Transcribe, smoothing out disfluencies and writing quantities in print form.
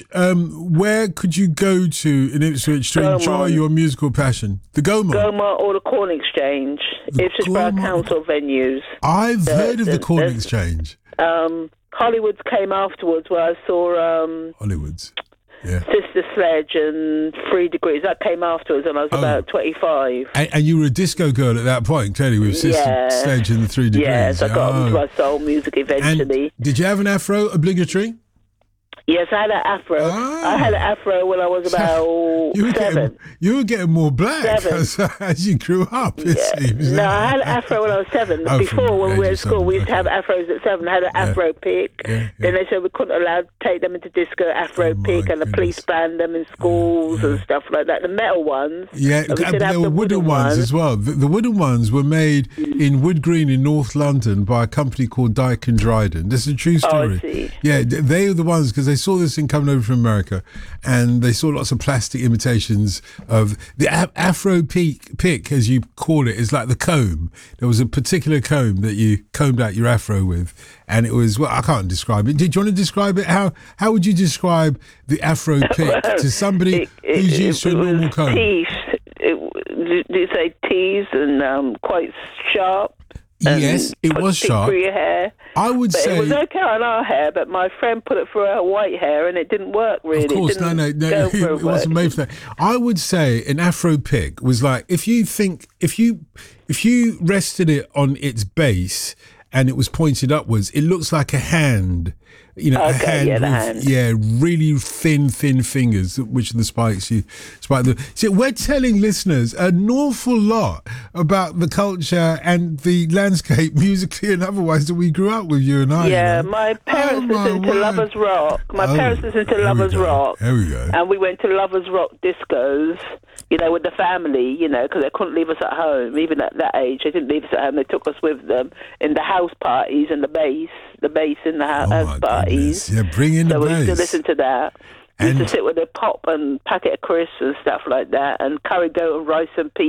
where could you go to in Ipswich to enjoy your musical passion? The Goma? Goma or the Corn Exchange. Ipswich Borough Council venues. I've heard of the Corn Exchange. Hollywood's came afterwards where I saw... Hollywood's, yeah. Sister Sledge and 3 Degrees. That came afterwards when I was about 25. And you were a disco girl at that point, clearly, with Sister Sledge and the 3 Degrees. Yes, I got into my soul music eventually. And did you have an afro obligatory? Yes, I had an afro. I had an afro when I was about 7. You were getting more black as you grew up, it seems. No, I had an afro when I was 7. Before, when we were at school, we used to have afros at 7. I had an afro pick. Then they said we couldn't allow to take them into disco afro pick, and the police banned them in schools and stuff like that. The metal ones. Yeah, there were wooden ones as well. The wooden ones were made in Wood Green in North London by a company called Dyke and Dryden. This is a true story. Oh, I see. Yeah, they were the ones, because they saw this thing coming over from America, and they saw lots of plastic imitations of the afro pick, as you call it, is like the comb. There was a particular comb that you combed out your afro with, and it was, well, I can't describe it. Did you want to describe it? How would you describe the afro pick to somebody who's used to a normal comb? Teeth. Do you say teeth and quite sharp? Yes, it was sharp. For your hair. I would say it was okay on our hair, but my friend put it for her white hair, and it didn't work really. Of course, no, it wasn't made for that. I would say an afro pick was like, if you rested it on its base and it was pointed upwards, it looks like a hand. A hand with really thin fingers, which are the spikes you spike them. See, we're telling listeners an awful lot about the culture and the landscape, musically and otherwise, that we grew up with, you and I. Yeah, my parents listened to Lovers Rock. Parents listened to Lovers Rock. There we go. And we went to Lovers Rock discos, with the family, because they couldn't leave us at home. Even at that age, they didn't leave us at home. They took us with them in the house parties and the bass in the house parties. Yeah, bring in the bass. So we used to listen to that. We used to sit with a pop and packet of crisps and stuff like that, and curry goat and rice and peas.